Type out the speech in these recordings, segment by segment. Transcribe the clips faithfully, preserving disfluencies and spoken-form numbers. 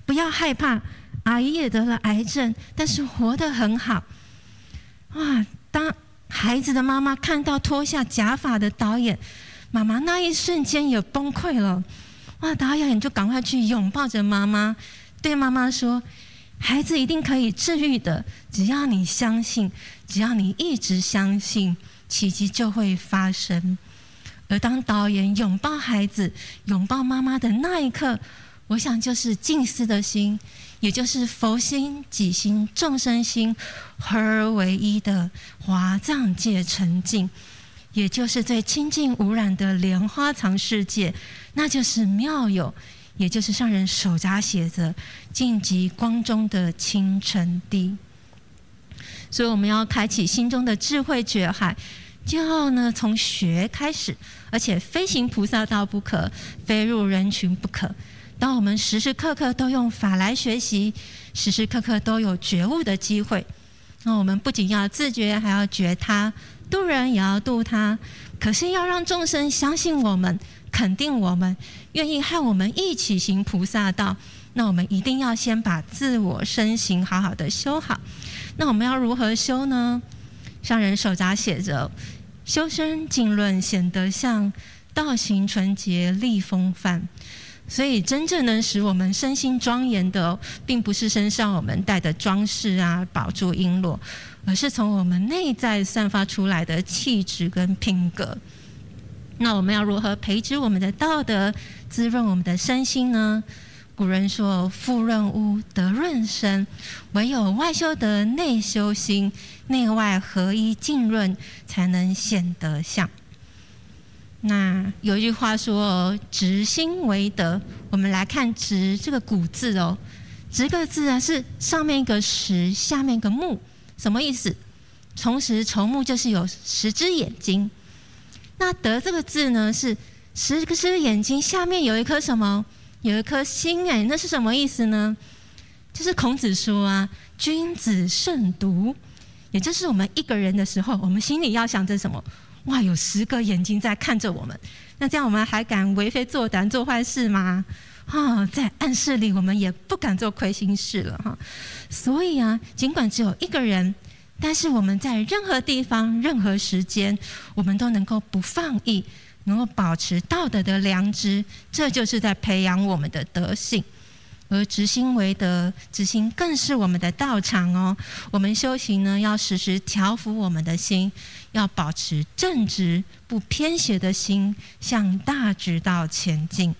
不要害怕，阿姨也得了癌症，但是活得很好。哇！当孩子的妈妈看到脱下假发的导演，妈妈那一瞬间也崩溃了。哇！导演就赶快去拥抱着妈妈，对妈妈说：“孩子一定可以治愈的，只要你相信，只要你一直相信，奇迹就会发生。”而当导演拥抱孩子、拥抱妈妈的那一刻，我想就是静思的心，也就是佛心、己心、众生心合而为一的华藏界沉静，也就是最清净无染的莲花藏世界，那就是妙有，也就是上人手札写着净极光中的清晨地。所以我们要开启心中的智慧觉海，就要呢从学开始，而且非行菩萨道不可，非入人群不可。当我们时时刻刻都用法来学习，时时刻刻都有觉悟的机会，那我们不仅要自觉，还要觉他，度人也要度他。可是要让众生相信我们，肯定我们，愿意和我们一起行菩萨道，那我们一定要先把自我身形好好的修好。那我们要如何修呢？上人手札写着：修身静论显德相，道行纯洁立风范。所以真正能使我们身心庄严的、哦，并不是身上我们带的装饰啊、宝珠璎珞，而是从我们内在散发出来的气质跟品格。那我们要如何培植我们的道德，滋润我们的身心呢？古人说：“富润屋，德润身。”唯有外修德，内修心，内外合一浸润，才能显德相。那有一句话说：“直心为德。”我们来看“直”这个古字哦，“直”个字啊是上面一个十，下面一个目，什么意思？从十筹目就是有十只眼睛。那“德”这个字呢是十个只眼睛，下面有一颗什么？有一颗心哎，那是什么意思呢？就是孔子说啊：“君子慎独。”也就是我们一个人的时候，我们心里要想着什么？哇，有十个眼睛在看着我们，那这样我们还敢为非作歹做坏事吗？啊，在暗室里我们也不敢做亏心事了哈。所以啊，尽管只有一个人，但是我们在任何地方、任何时间，我们都能够不放逸，能够保持道德的良知，这就是在培养我们的德性。而直心为德，直心更是我们的道场哦。我们修行呢，要时时调伏我们的心，要保持正直不偏斜的心，向大直道前进。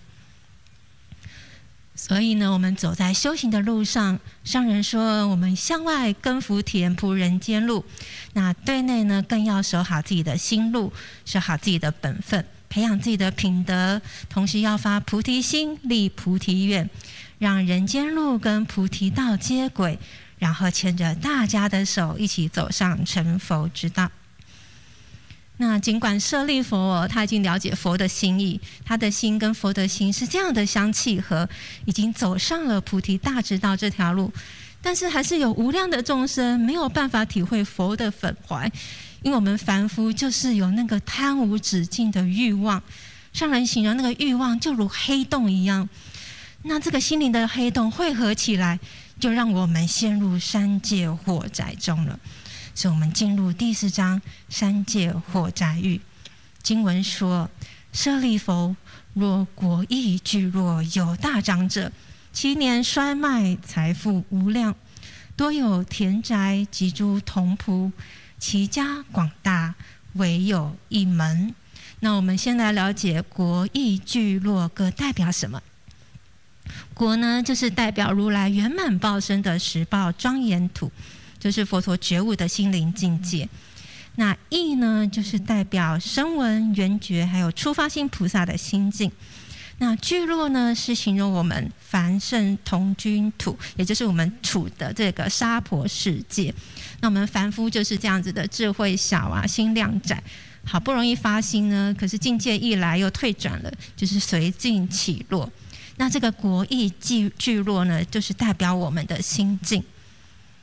所以呢，我们走在修行的路上，上人说，我们向外耕福田，铺人间路；那对内呢，更要守好自己的心路，守好自己的本分，培养自己的品德，同时要发菩提心，立菩提愿。让人间路跟菩提道接轨，然后牵着大家的手一起走上成佛之道。那尽管舍利佛、哦、他已经了解佛的心意，他的心跟佛的心是这样的相契合，已经走上了菩提大直道这条路，但是还是有无量的众生没有办法体会佛的本怀，因为我们凡夫就是有那个贪无止境的欲望，上人形容那个欲望就如黑洞一样。那这个心灵的黑洞汇合起来，就让我们陷入三界火宅中了。所以我们进入第四章三界火宅狱。经文说：舍利弗，若国邑聚落有大长者，其年衰迈，财富无量，多有田宅及诸童仆，其家广大，唯有一门。那我们先来了解国邑聚落各代表什么。国呢，就是代表如来圆满报身的十报庄严土，就是佛陀觉悟的心灵境界。那义呢，就是代表声闻、缘觉还有初发心菩萨的心境。那聚落呢，是形容我们凡圣同居土，也就是我们处的这个娑婆世界。那我们凡夫就是这样子的，智慧小啊，心量窄，好不容易发心呢，可是境界一来又退转了，就是随境起落。那这个国邑聚聚落呢，就是代表我们的心境。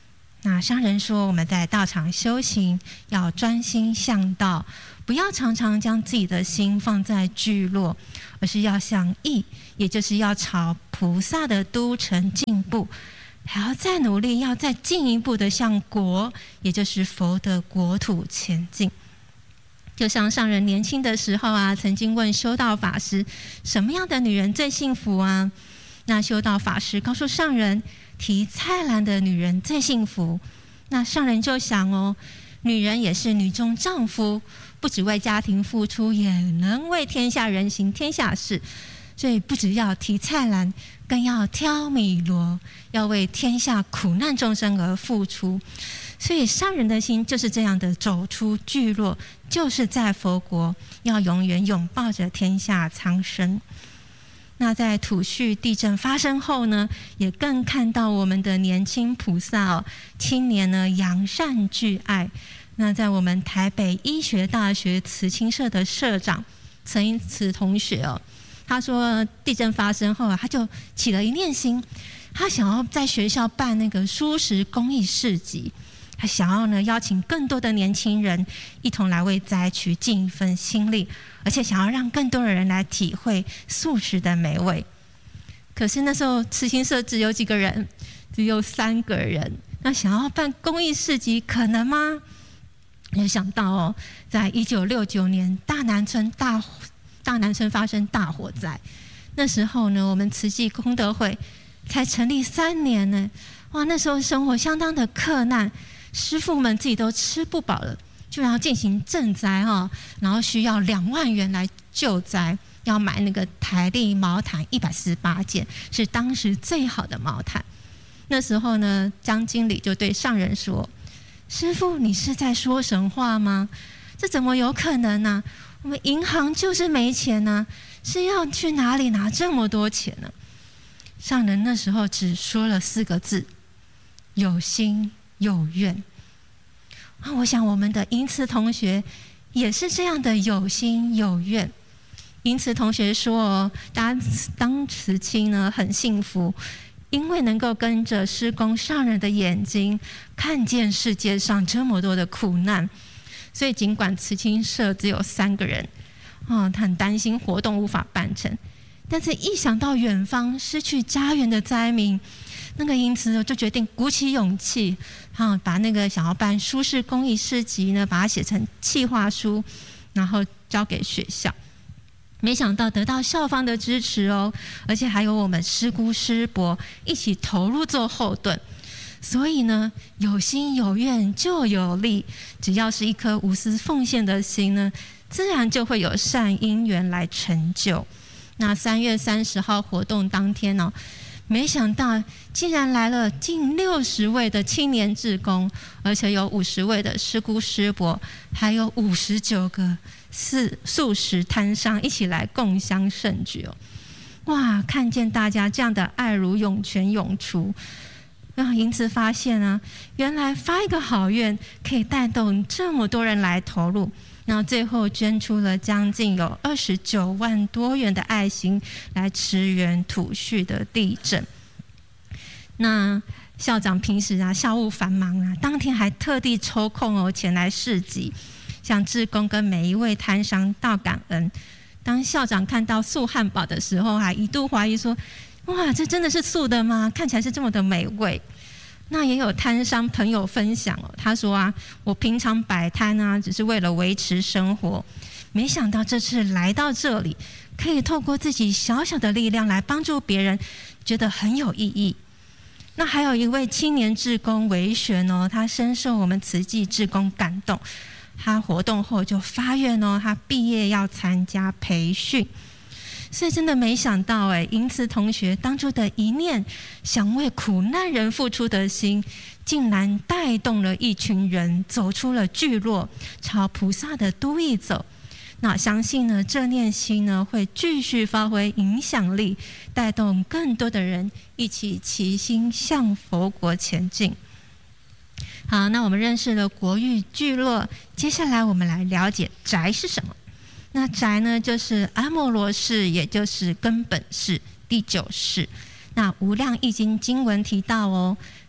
那上人说，我们在道场修行要专心向道，不要常常将自己的心放在聚落，而是要向义，也就是要朝菩萨的都城进步，还要再努力，要再进一步的向国，也就是佛的国土前进。就像上人年轻的时候啊，曾经问修道法师，什么样的女人最幸福啊？那修道法师告诉上人，提菜篮的女人最幸福。那上人就想哦，女人也是女中丈夫，不只为家庭付出，也能为天下人行天下事。所以不只要提菜篮，更要挑米箩，要为天下苦难众生而付出。所以上人的心就是这样的，走出聚落，就是在佛国，要永远拥抱着天下苍生。那在土叙地震发生后呢，也更看到我们的年轻菩萨哦，青年呢扬善聚爱。那在我们台北医学大学慈青社的社长陈英慈同学哦，他说地震发生后啊，他就起了一念心，他想要在学校办那个蔬食公益市集。他想要呢邀请更多的年轻人一同来为灾区尽一份心力，而且想要让更多的人来体会素食的美味。可是那时候慈青社只有几个人，只有三个人，那想要办公益市集可能吗？没想到哦，在一九六九年大南村大大南村发生大火灾，那时候呢，我们慈济功德会才成立三年呢，哇，那时候生活相当的克难。师父们自己都吃不饱了，就要进行赈灾哈，然后需要两万元来救灾，要买那个台历毛毯一百四十八件，是当时最好的毛毯。那时候呢，张经理就对上人说：“师父，你是在说神话吗？这怎么有可能呢、啊？我们银行就是没钱呢、啊，是要去哪里拿这么多钱呢？”上人那时候只说了四个字：有心有愿。啊，我想我们的银慈同学也是这样的有心有愿。银慈同学说哦，当当慈青呢很幸福，因为能够跟着师公上人的眼睛，看见世界上这么多的苦难。所以尽管慈青社只有三个人，哦，他很担心活动无法办成，但是一想到远方失去家园的灾民，那个因此就决定鼓起勇气，啊，把那个想要办蔬食公益市集呢，把它写成企划书，然后交给学校。没想到得到校方的支持哦，而且还有我们师姑师伯一起投入做后盾。所以呢，有心有愿就有力，只要是一颗无私奉献的心呢，自然就会有善因缘来成就。那三月三十号活动当天哦，没想到竟然来了近六十位的青年志工，而且有五十位的师姑师伯，还有五十九个是素食摊商一起来共襄盛举哦！哇，看见大家这样的爱如涌泉涌出，啊，因此发现啊，原来发一个好愿可以带动这么多人来投入。然后最后捐出了将近有二十九万多元的爱心来驰援土叙的地震。那校长平时啊校务繁忙啊，当天还特地抽空哦前来市集，向志工跟每一位摊商道感恩。当校长看到素汉堡的时候，还一度怀疑说：“哇，这真的是素的吗？看起来是这么的美味。”那也有摊商朋友分享哦，他说啊，我平常摆摊啊，只是为了维持生活，没想到这次来到这里，可以透过自己小小的力量来帮助别人，觉得很有意义。那还有一位青年志工维璇哦，他深受我们慈济志工感动，他活动后就发愿哦，他毕业要参加培训。所以真的没想到哎，银慈同学当初的一念想为苦难人付出的心，竟然带动了一群人走出了聚落，朝菩萨的都邑走。那相信呢，这念心呢会继续发挥影响力，带动更多的人一起齐心向佛国前进。好，那我们认识了国域聚落，接下来我们来了解宅是什么。那宅呢，就是阿摩罗氏，也就是根本氏第九世。那无量易经经文提到哦，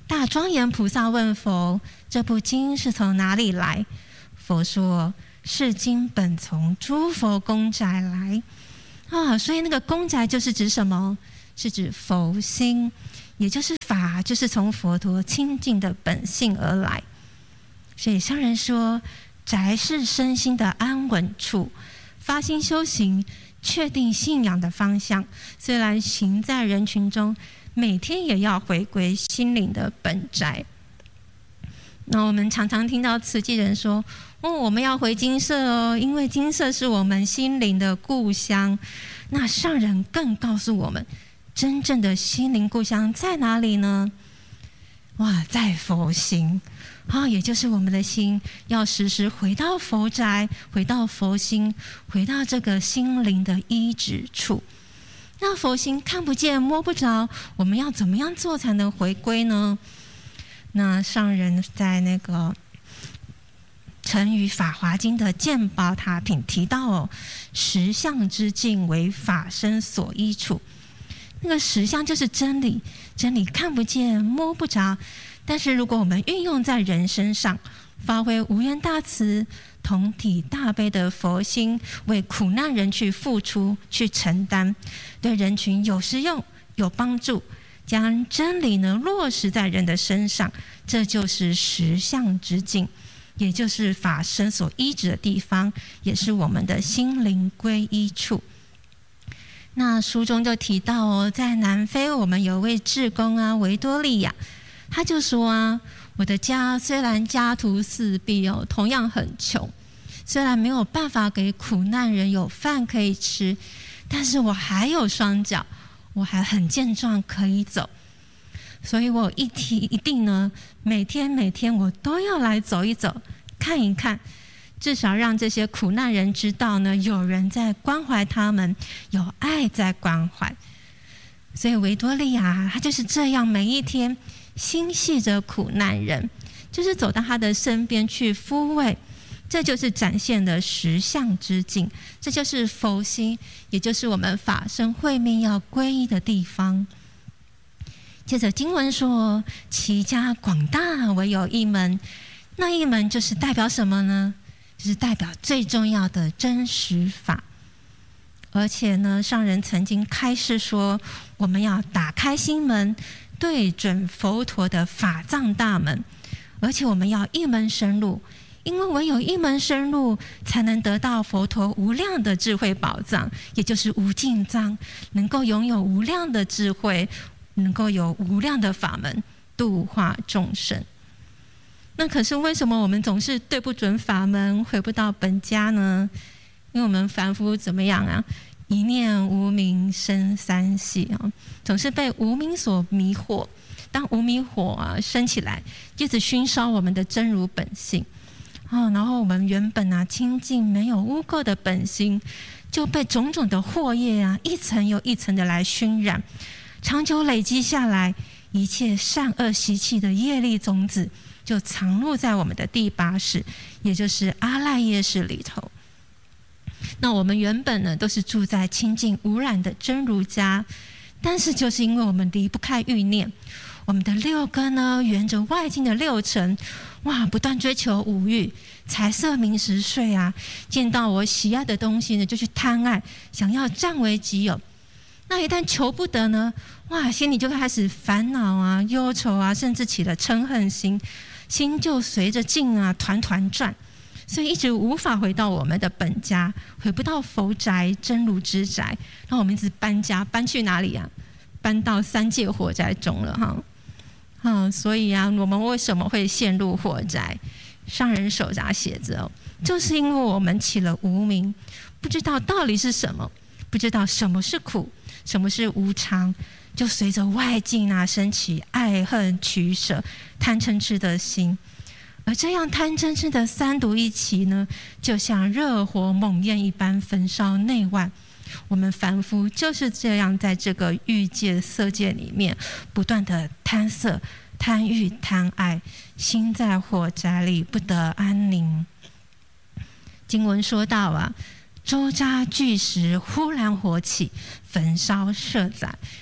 大庄严菩萨问佛：这部经是从哪里来？佛说：是经本从诸佛宫宅来。啊，所以那个宫宅就是指什么？是指佛心，也就是法，就是从佛陀清净的本性而来。所以上人说，宅是身心的安稳处，发心修行，确定信仰的方向。虽然行在人群中，每天也要回归心灵的本宅。那我们常常听到慈济人说：哦，我们要回精舍哦，因为精舍是我们心灵的故乡。那上人更告诉我们，真正的心灵故乡在哪里呢？哇，在佛心啊，也就是我们的心要时时回到佛宅，回到佛心，回到这个心灵的依止处。那佛心看不见摸不着，我们要怎么样做才能回归呢？那上人在那个成语《法华经》的鉴宝塔品提到哦，实相之境为法身所依处。那个实相就是真理，真理看不见摸不着，但是如果我们运用在人身上，发挥无缘大慈、同体大悲的佛心，为苦难人去付出、去承担，对人群有实用、有帮助，将真理呢落实在人的身上，这就是实相之境，也就是法身所依止的地方，也是我们的心灵归依处。那书中就提到哦，在南非我们有位志工啊，维多利亚，他就说啊，我的家虽然家徒四壁哦，同样很穷，虽然没有办法给苦难人有饭可以吃，但是我还有双脚，我还很健壮可以走，所以我一提一定呢，每天每天我都要来走一走，看一看。至少让这些苦难人知道呢，有人在关怀他们，有爱在关怀。所以维多利亚他就是这样，每一天心系着苦难人，就是走到他的身边去抚慰，这就是展现的实相之境，这就是佛心，也就是我们法身慧命要皈依的地方。接着经文说，其家广大，唯有一门。那一门就是代表什么呢？就是代表最重要的真实法。而且呢，上人曾经开示说，我们要打开心门，对准佛陀的法藏大门，而且我们要一门深入，因为唯有一门深入，才能得到佛陀无量的智慧宝藏，也就是无尽藏，能够拥有无量的智慧，能够有无量的法门度化众生。那可是为什么我们总是对不准法门，回不到本家呢？因为我们凡夫怎么样啊？一念无明生三系啊，总是被无明所迷惑。当无明火啊升起来，一直熏烧我们的真如本性啊，然后我们原本啊清净没有污垢的本心，就被种种的祸业啊一层又一层的来熏染，长久累积下来，一切善恶习气的业力种子，就藏入在我们的第八识，也就是阿赖耶识里头。那我们原本呢都是住在清净无染的真如家，但是就是因为我们离不开欲念，我们的六根呢沿着外境的六尘，哇，不断追求五欲、财色名食睡啊，见到我喜爱的东西呢就去贪爱，想要占为己有。那一旦求不得呢，哇，心里就开始烦恼啊、忧愁啊，甚至起了嗔恨心，心就随着境啊团团转，所以一直无法回到我们的本家，回不到佛宅真如之宅。那我们一直搬家，搬去哪里啊？搬到三界火灾中了哈。嗯，所以啊，我们为什么会陷入火灾？上人手札写着哦，就是因为我们起了无明，不知道道理是什么，不知道什么是苦，什么是无常，就随着外境啊升起爱恨取舍、贪嗔痴的心。而这样贪嗔痴的三毒一起呢，就像热火猛焰一般焚烧内外。我们凡夫就是这样，在这个欲界色界里面，不断的贪色、贪欲、贪爱，心在火宅里不得安宁。经文说到啊，周匝巨石忽然火起，焚烧舍宰。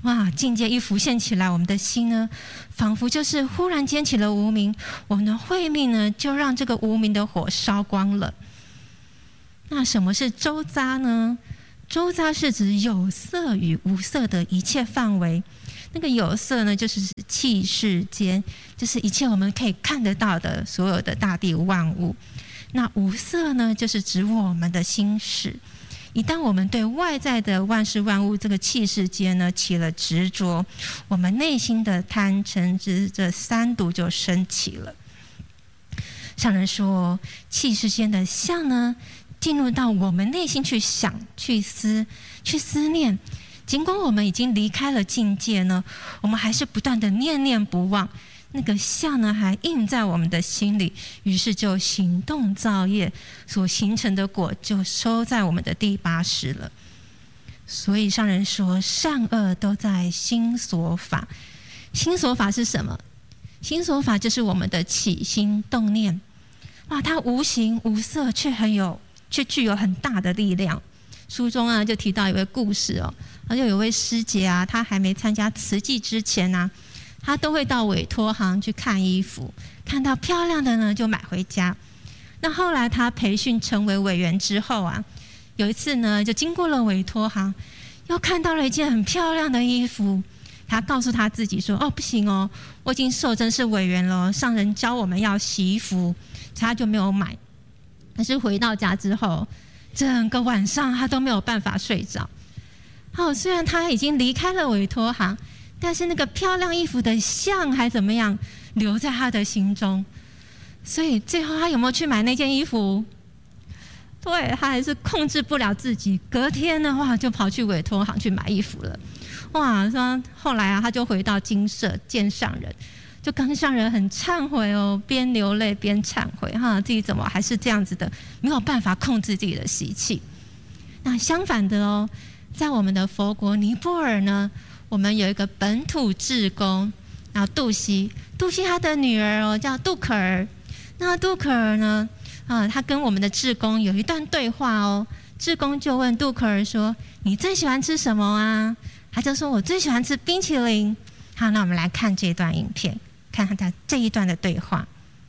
哇，境界一浮现起来，我们的心呢，仿佛就是忽然间起了无明，我们的慧命呢，就让这个无明的火烧光了。那什么是周匝呢？周匝是指有色与无色的一切范围。那个有色呢，就是气世间，就是一切我们可以看得到的所有的大地万物。那无色呢，就是指我们的心识。一旦我们对外在的万事万物这个气世间呢起了执着，我们内心的贪嗔痴这三毒就升起了。上人说，气世间的相呢，进入到我们内心去想、去思、去思念。尽管我们已经离开了境界呢，我们还是不断的念念不忘，那个相呢还印在我们的心里，于是就行动造业所形成的果就收在我们的第八识了。所以上人说，善恶都在心所法。心所法是什么？心所法就是我们的起心动念。哇，它无形无色，却很有，却具有很大的力量。书中啊就提到一位故事哦，就有一位师姐啊，她还没参加慈济之前啊，她都会到委托行去看衣服，看到漂亮的呢就买回家。那后来她培训成为委员之后啊，有一次呢就经过了委托行，又看到了一件很漂亮的衣服。她告诉她自己说：“哦，不行哦，我已经受证是委员了，上人教我们要洗衣服。”她就没有买。但是回到家之后，整个晚上他都没有办法睡着。好，虽然他已经离开了委托行，但是那个漂亮衣服的像还怎么样留在他的心中。所以最后他有没有去买那件衣服？对，他还是控制不了自己，隔天的话就跑去委托行去买衣服了。哇，说后来啊，他就回到精舍见上人，就跟上人很忏悔哦，边流泪边忏悔哈，自己怎么还是这样子的，没有办法控制自己的习气。那相反的哦，在我们的佛国尼泊尔呢，我们有一个本土志工，然后杜西，杜西他的女儿哦叫杜可儿。那杜可儿呢，啊，他跟我们的志工有一段对话哦。志工就问杜可儿说：“你最喜欢吃什么啊？”他就说：“我最喜欢吃冰淇淋。”好，那我们来看这段影片。看看他这一段的对话。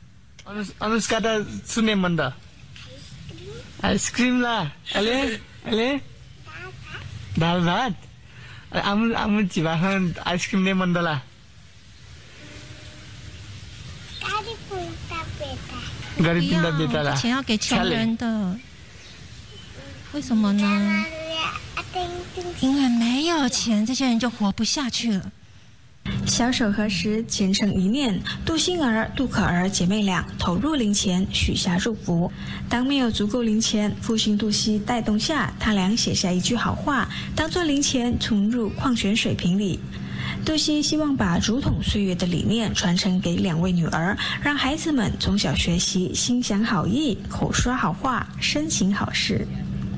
अनुष्का दा सुने मंदा आइसक्रीम ला अले अले दाल भात आमु आमु चिबा हन आइसक्रीम ने मंदा ला गाड़ी पिंदा बेटा ला 钱要给穷人的，为什么呢？因为没有钱，这些人就活不下去了。 小手合十，虔诚一念，杜心儿、杜可儿姐妹俩投入零钱，许下祝福。当没有足够零钱，父亲杜西带动下，他俩写下一句好话，当做零钱存入矿泉水瓶里。杜西希望把竹筒岁月的理念传承给两位女儿，让孩子们从小学习心想好意、口说好话、身行好事。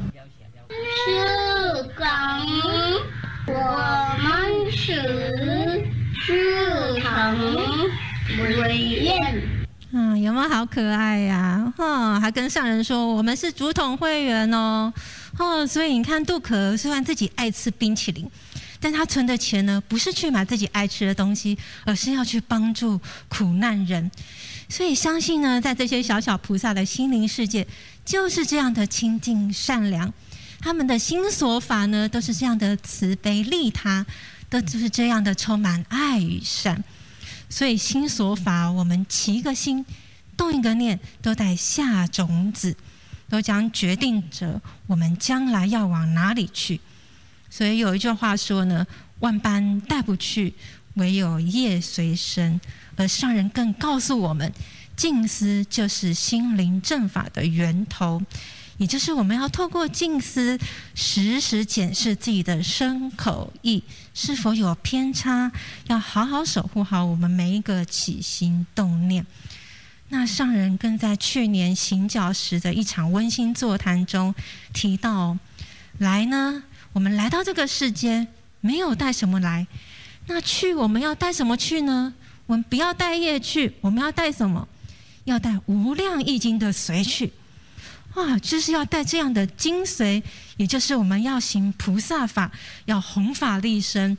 是港，我们是是港委员。 嗯，有没有好可爱呀、啊？哦，还跟上人说我们是竹筒会员哦。哦，所以你看杜可虽然自己爱吃冰淇淋，但他存的钱呢，不是去买自己爱吃的东西，而是要去帮助苦难人。所以相信呢，在这些小小菩萨的心灵世界，就是这样的清净善良。他们的心所法呢，都是这样的慈悲利他，都就是这样的充满爱与善。所以心所法，我们起一个心，动一个念，都在下种子，都将决定着我们将来要往哪里去。所以有一句话说呢，万般带不去，唯有业随身。而上人更告诉我们，静思就是心灵正法的源头，也就是我们要透过静思，时时检视自己的身口意是否有偏差，要好好守护好我们每一个起心动念。那上人更在去年行脚时的一场温馨座谈中提到，来呢，我们来到这个世间，没有带什么来，那去我们要带什么去呢？我们不要带业去，我们要带什么？要带无量易经的随去。哇，就是要带这样的精髓，也就是我们要行菩萨法，要弘法利生，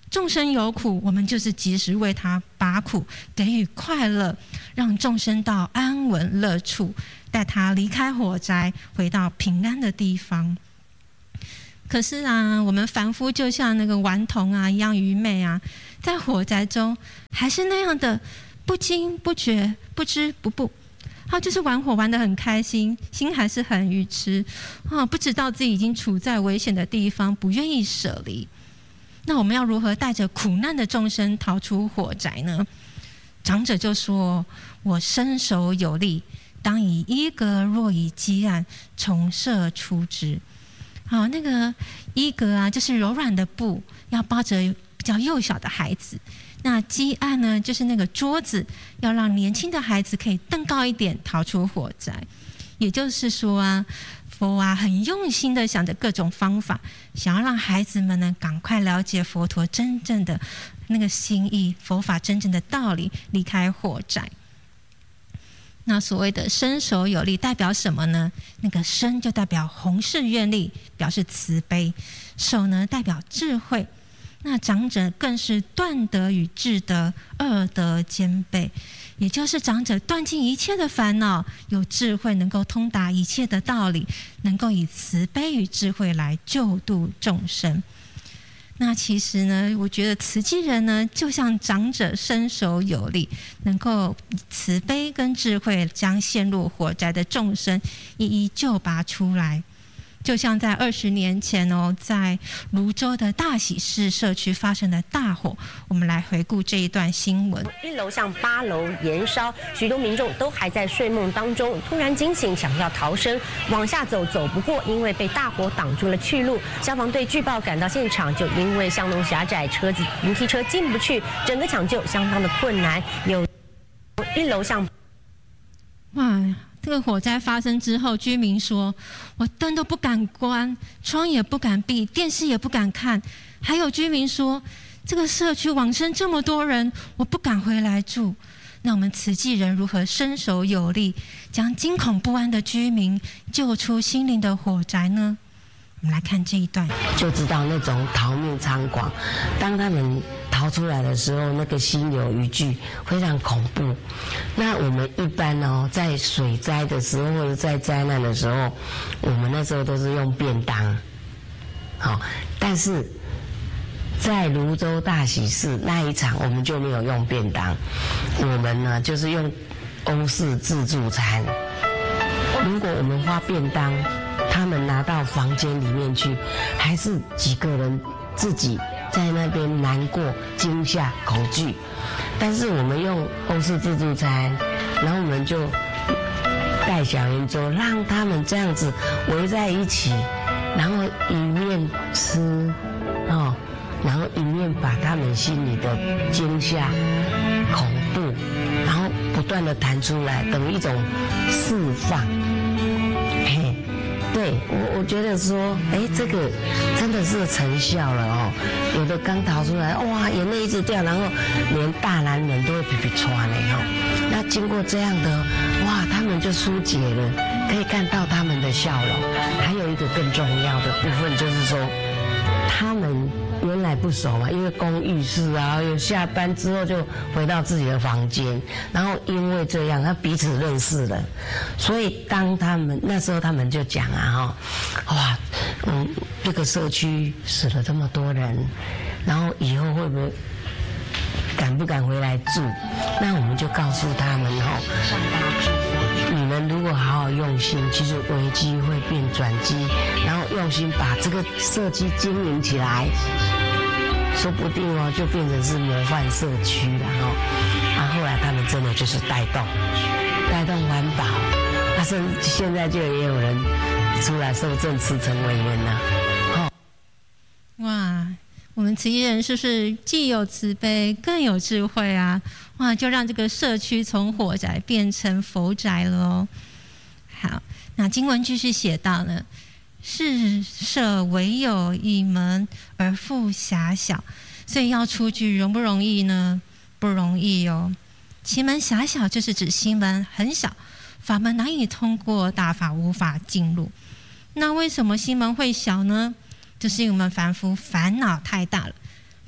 众生有苦，我们就是及时为他拔苦，给予快乐，让众生到安稳乐处，带他离开火灾，回到平安的地方。可是啊，我们凡夫就像那个顽童啊一样愚昧啊，在火灾中还是那样的不惊不觉、不知不怖。他就是玩火玩得很开心，心还是很愚痴啊，不知道自己已经处在危险的地方，不愿意舍离。那我们要如何带着苦难的众生逃出火灾呢？长者就说：“我身手有力，当以衣革若以鸡案，重设出之。”好，那个衣革啊，就是柔软的布，要包着比较幼小的孩子。那鸡案呢，就是那个桌子，要让年轻的孩子可以登高一点，逃出火灾。也就是说啊，佛啊很用心的想着各种方法，想要让孩子们呢赶快了解佛陀真正的那个心意，佛法真正的道理，离开火灾。那所谓的身手有力代表什么呢？那个身就代表弘誓愿力，表示慈悲；手呢代表智慧。那长者更是断德与智德二德兼备，也就是长者断尽一切的烦恼，有智慧能够通达一切的道理，能够以慈悲与智慧来救度众生。那其实呢，我觉得慈济人呢，就像长者身手有力，能够以慈悲跟智慧将陷入火灾的众生一一救拔出来。就像在二十年前哦，在泸州的大喜市社区发生的大火，我们来回顾这一段新闻。 一楼向八楼延烧，许多民众都还在睡梦当中，突然惊醒，想要逃生，往下走走不过，因为被大火挡住了去路。消防队据报赶到现场，就因为巷弄狭窄，车子云梯车进不去，整个抢救相当的困难。有一楼向哇。这个火灾发生之后，居民说：“我灯都不敢关，窗也不敢闭，电视也不敢看。”还有居民说：“这个社区往生这么多人，我不敢回来住。”那我们慈济人如何身手有力，将惊恐不安的居民救出心灵的火灾呢？我们来看这一段， 就知道那种逃命猖狂。当他们逃出来的时候，那个心有余悸，非常恐怖。那我们一般哦，在水灾的时候或者在灾难的时候，我们那时候都是用便当，好、哦，但是在泸州大喜市那一场，我们就没有用便当，我们呢就是用欧式自助餐。如果我们发便当，他们拿到房间里面去，还是几个人自己在那边难过、惊吓、恐惧。但是我们用欧式自助餐，然后我们就带小圆桌，让他们这样子围在一起，然后一面吃，哦，然后一面把他们心里的惊吓、恐怖，然后不断的弹出来，等于一种释放。嘿。对我，我觉得说，哎，这个真的是成效了哦。有的刚逃出来，哇，眼泪一直掉，然后连大男人都会皮皮喘呢哦。那经过这样的，哇，他们就疏解了，可以看到他们的笑容。还有一个更重要的部分就是说，他们原来不熟嘛，因为公寓室啊，有下班之后就回到自己的房间，然后因为这样，他彼此认识了，所以当他们那时候他们就讲啊，哈，哇，嗯，这个社区死了这么多人，然后以后会不会敢不敢回来住？那我们就告诉他们哦，你们如果好好用心，其实危机会变转机，然后用心把这个社区经营起来，说不定哦就变成是模范社区了哦。啊，后来他们真的就是带动，带动环保，啊，甚至现在就也有人出来受证慈诚委员了，哦。 哇！我们慈济人是不是既有慈悲，更有智慧啊？哇！就让这个社区从火宅变成佛宅了哦。好，那经文继续写到呢，是舍唯有一门而复狭小，所以要出去容不容易呢？不容易哦。其门狭小就是指心门很小，法门难以通过，大法无法进入。那为什么心门会小呢？就是因为我们凡夫烦恼太大了，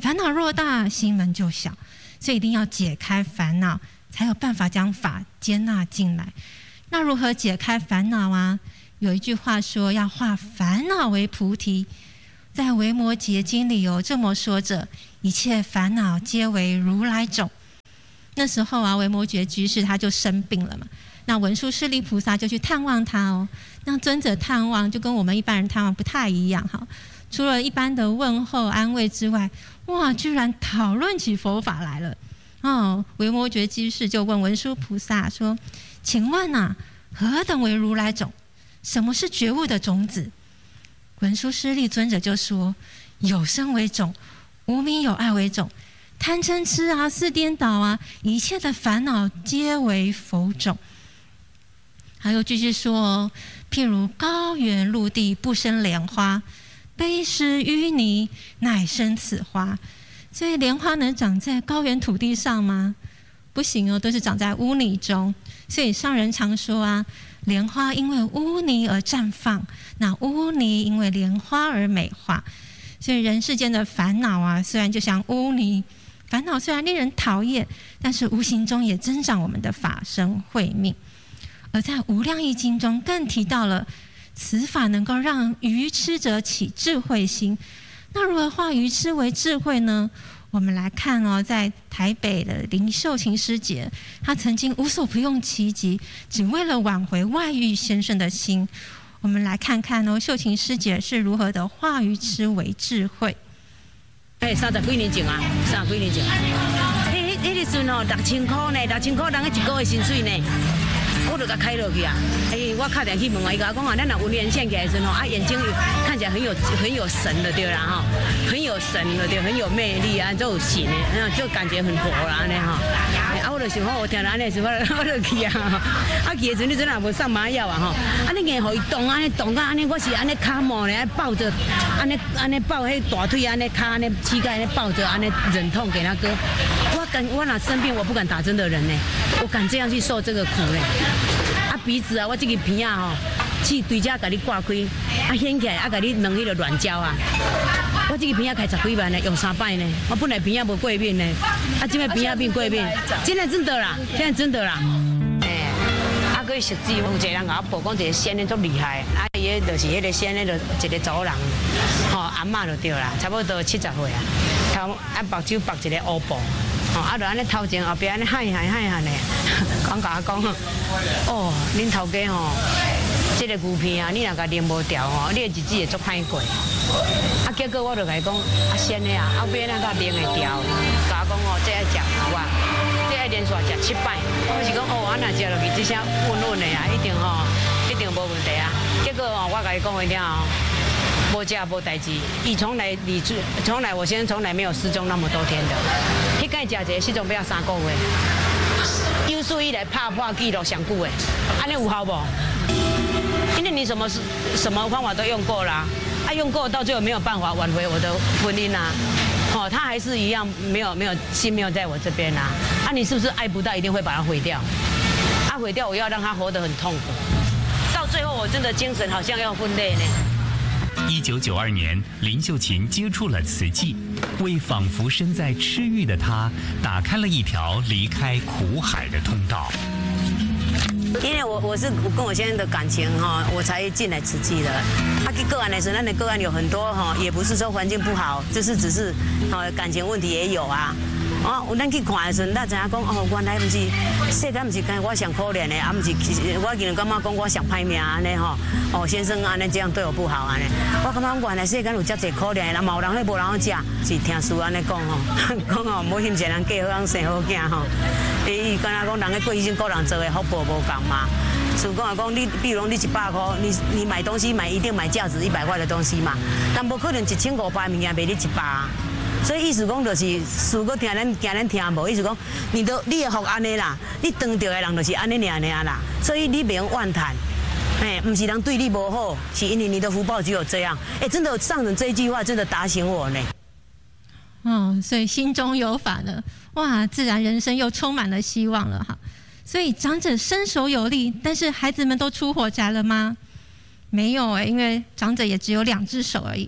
烦恼若大，心门就小，所以一定要解开烦恼，才有办法将法接纳进来。那如何解开烦恼啊？有一句话说，要化烦恼为菩提。在《维摩诘经》里有这么说着：一切烦恼皆为如来种。那时候啊，维摩诘居士他就生病了嘛，那文殊师利菩萨就去探望他哦。那尊者探望就跟我们一般人探望不太一样哈，除了一般的问候安慰之外，哇，居然讨论起佛法来了。哦，维摩诘居士就问文殊菩萨说：“请问啊，何等为如来种？什么是觉悟的种子？”文殊师利尊者就说：“有生为种，无明有爱为种，贪嗔痴啊，四颠倒啊，一切的烦恼皆为佛种。”还有继续说：“譬如高原陆地不生莲花，卑湿淤泥乃生此花。”所以莲花能长在高原土地上吗？不行哦，都是长在污泥中。所以上人常说啊，莲花因为污泥而绽放，那污泥因为莲花而美化。所以人世间的烦恼啊，虽然就像污泥，烦恼虽然令人讨厌，但是无形中也增长我们的法身慧命。而在《无量义经》中更提到了，此法能够让愚痴者起智慧心。那如何化愚痴为智慧呢？我们来看哦，在台北的林秀琴师姐，她曾经无所不用其极，只为了挽回外遇先生的心。我们来看看哦，秀琴师姐是如何的化愚痴为智慧。 哎，三十几年前啊，三十几年前，迄迄迄个时候六千块呢，六千块人个一个月薪水呢。我就甲开落去啊！哎，我打电去问啊，伊甲我讲啊，咱若有连线起来的时候啊，眼睛看起来很有很有神的对啦哈，很有神的对，很有魅力啊，就有型的，然后就感觉很活啦安尼哈。啊，我就想讲，我听到安尼时候，我就去啊，啊去的时阵，你阵也无送麻药啊吼，啊你硬互伊动安尼动到安尼，我是安尼脚毛呢，抱着安尼安尼抱迄大腿安尼脚安尼膝盖安尼抱着安尼忍痛给他割。我敢我若生病，我不敢打针的人呢，我敢这样去受这个苦呢。啊鼻子啊，我这个鼻啊吼，去对遮甲你挂开，啊掀起来啊，甲你弄迄个软胶啊。我这个鼻啊开十几万呢，用三摆呢。我本来鼻啊无过敏呢，啊，现在鼻啊变过敏，现在真的啦，现在真的啦。哎，啊，佮实际有一个人甲我报讲，一个仙呢足厉害，啊，伊个就是迄个仙呢，就一个查某人，吼、哦、阿嬷就对啦，差不多七十岁啊，头啊目睭绑一个乌布。哦，啊，就安尼头前后边安尼喊喊喊喊的，讲甲我讲，哦，恁头家吼，这个牛片啊，你若甲啉无掉吼，你的日子会足歹过。啊，结果我就甲伊讲，啊，鲜的啊，后边那甲啉会掉，甲我讲哦，这爱食牛啊，这爱连续食七摆。我是讲哦，我若食落去，这些稳稳的啊，一定吼，一定无问题啊。结果哦，我甲伊讲一听哦。无家无代志，伊从来理智，从来我先生从来没有失踪那么多天的。迄间食一个失踪不要三个月，有史以来拍破记录上久的，安尼有效无？因为你什么什么方法都用过啦，啊用过到最后没有办法挽回我的婚姻啊，哦他还是一样没有没有心没有在我这边啊，啊你是不是爱不到一定会把它毁掉？啊毁掉我要让他活得很痛苦，到最后我真的精神好像要分裂呢。 一九九二年，林秀琴接触了慈济，为仿佛身在痴狱的她打开了一条离开苦海的通道。 因为我我是我跟我先生的感情哈，我才进来慈济的。啊，个案的时候，那的个案有很多哈，也不是说环境不好，就是只是啊感情问题也有啊。哦，有咱去看的时候，咱知影讲哦，原来不是世间不是干我上可怜的，啊，不是其实我今日感觉讲我上歹命安尼吼，哦，先生安尼这样对我不好安尼，我感觉原来世间有遮侪可怜的，人嘛有人咧无人好食，是听师安尼讲吼，讲哦，唔好嫌一个人嫁好，人生好囝吼，伊伊敢若讲人咧过去生个人做的福报无共嘛。所以讲讲你，比如讲你一百块，你你买东西买一定买价值一百块的东西嘛，但无可能一千五百物件卖你一百。所以意思讲就是，事搁听咱惊咱听无，意思讲，你都你的福安尼啦，你当着的人就是安尼尔尔啦，所以你袂用怨叹，哎，不是人对你不好，是因为你的福报只有这样。哎，真的上人这一句话真的打醒我呢。 嗯，所以心中有法了，哇，自然人生又充满了希望了哈。所以长者身手有力，但是孩子们都出火灾了吗？没有哎，因为长者也只有两只手而已。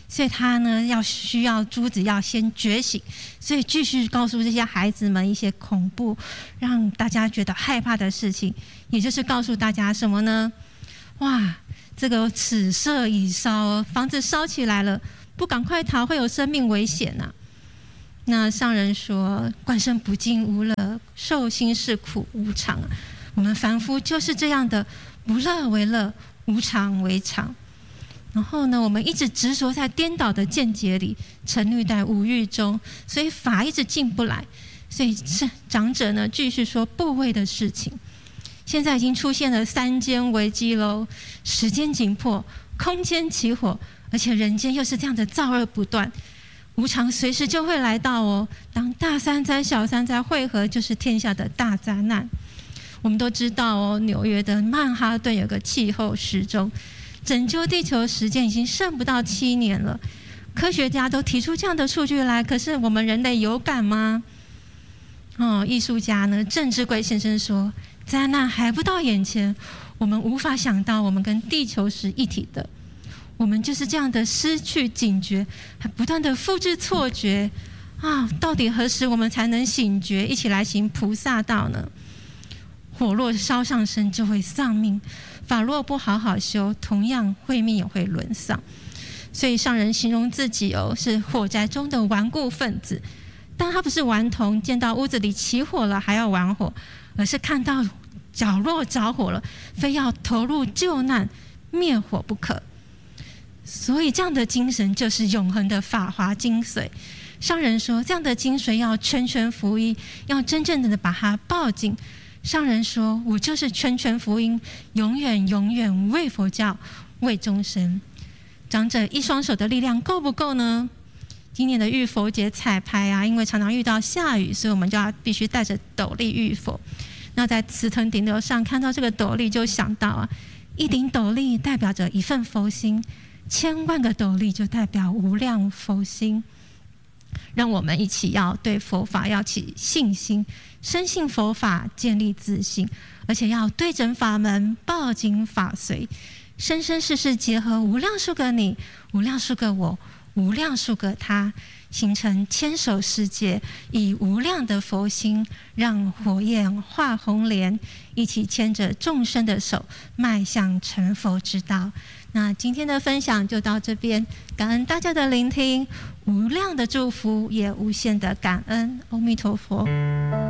所以他呢要需要珠子要先觉醒，所以继续告诉这些孩子们一些恐怖让大家觉得害怕的事情，也就是告诉大家什么呢？哇，这个此社已烧，房子烧起来了，不赶快逃会有生命危险啊。那上人说，观身不净无乐，受心是苦无常，我们凡夫就是这样的，不乐为乐，无常为常。然后呢，我们一直执着在颠倒的见解里，沉溺在五欲中，所以法一直进不来。所以长者呢继续说部位的事情。现在已经出现了三间危机喽，时间紧迫，空间起火，而且人间又是这样的造恶不断，无常随时就会来到哦。当大三灾、小三灾汇合，就是天下的大灾难。我们都知道哦，纽约的曼哈顿有个气候时钟。拯救地球时间已经剩不到七年了，科学家都提出这样的数据来，可是我们人类有感吗？哦，艺术家呢，郑志贵先生说，灾难还不到眼前，我们无法想到我们跟地球是一体的，我们就是这样的失去警觉，还不断的复制错觉啊！到底何时我们才能醒觉，一起来行菩萨道呢？火若烧上身就会丧命，法若不好好修，同样慧命也会沦丧。所以上人形容自己哦，是火灾中的顽固分子，但他不是顽童，见到屋子里起火了还要玩火，而是看到角落着火了，非要投入救难灭火不可。所以这样的精神就是永恒的法华精髓。上人说，这样的精髓要全权服膺，要真正的把它抱紧。上人说，我就是全权福音，永远永远为佛教，为众生。长者一双手的力量够不够呢？今年的浴佛节彩排啊，因为常常遇到下雨，所以我们就要必须带着斗笠浴佛。那在慈腾顶流上看到这个斗笠，就想到啊，一顶斗笠代表着一份佛心，千万个斗笠就代表无量佛心。让我们一起要对佛法要起信心，深信佛法，建立自信，而且要对准法门，抱紧法髓，生生世世结合无量数个你，无量数个我，无量数个他，形成千手世界，以无量的佛心，让火焰化红莲，一起牵着众生的手，迈向成佛之道。那今天的分享就到这边，感恩大家的聆听，无量的祝福，也无限的感恩。阿弥陀佛。